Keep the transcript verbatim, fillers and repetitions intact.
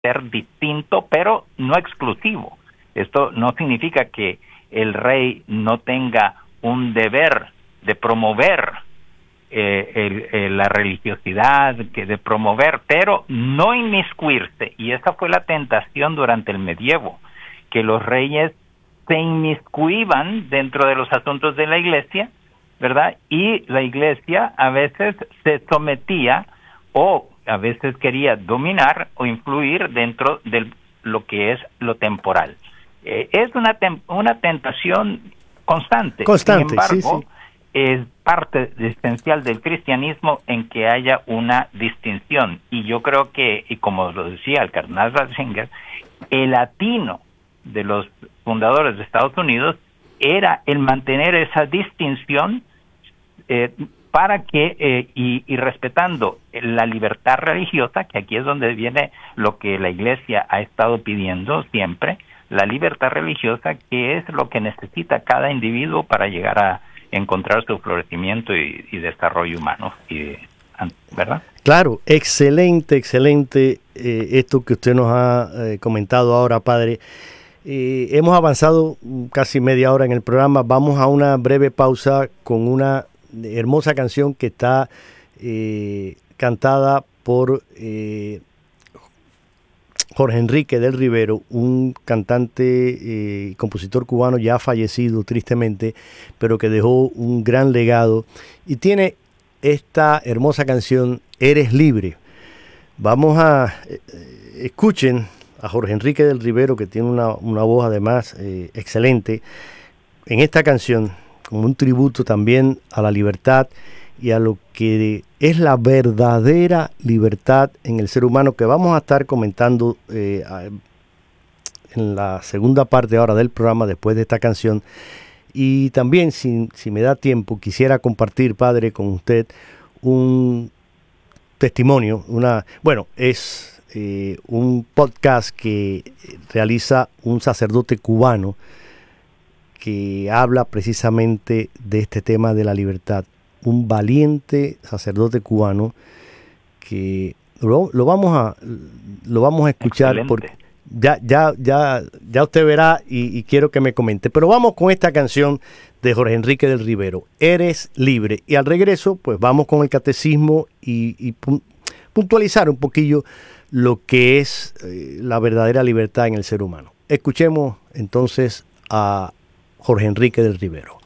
ser distinto, pero no exclusivo. Esto no significa que el rey no tenga un deber de promover eh, el, el, la religiosidad, que de promover, pero no inmiscuirse. Y esa fue la tentación durante el medievo, que los reyes se inmiscuían dentro de los asuntos de la iglesia, ¿verdad? Y la iglesia a veces se sometía o a veces quería dominar o influir dentro de lo que es lo temporal. Eh, es una, tem- una tentación constante. Constante, Sin embargo, sí, sí. es parte esencial del cristianismo en que haya una distinción. Y yo creo que, y como lo decía el cardenal Ratzinger, el atino de los fundadores de Estados Unidos era el mantener esa distinción eh, para que, eh, y, y respetando la libertad religiosa, que aquí es donde viene lo que la Iglesia ha estado pidiendo siempre, la libertad religiosa, que es lo que necesita cada individuo para llegar a encontrar su florecimiento y, y desarrollo humano, y, ¿verdad? Claro, excelente, excelente eh, esto que usted nos ha eh, comentado ahora, padre. Eh, hemos avanzado casi media hora en el programa. Vamos a una breve pausa con una hermosa canción que está eh, cantada por eh, Jorge Enrique del Rivero, un cantante y eh, compositor cubano ya fallecido tristemente, pero que dejó un gran legado y tiene esta hermosa canción, Eres Libre. Vamos a, eh, escuchen a Jorge Enrique del Rivero, que tiene una, una voz además eh, excelente, en esta canción, como un tributo también a la libertad y a lo que es la verdadera libertad en el ser humano, que vamos a estar comentando eh, en la segunda parte ahora del programa, después de esta canción. Y también, si, si me da tiempo, quisiera compartir, padre, con usted un testimonio, una, bueno, es eh, un podcast que realiza un sacerdote cubano que habla precisamente de este tema de la libertad. Un valiente sacerdote cubano que lo, lo vamos a lo vamos a escuchar. Excelente. Porque ya ya ya ya usted verá y, y quiero que me comente. Pero vamos con esta canción de Jorge Enrique del Rivero, Eres Libre. Y al regreso, pues vamos con el catecismo y, y puntualizar un poquillo lo que es eh, la verdadera libertad en el ser humano. Escuchemos entonces a Jorge Enrique del Rivero.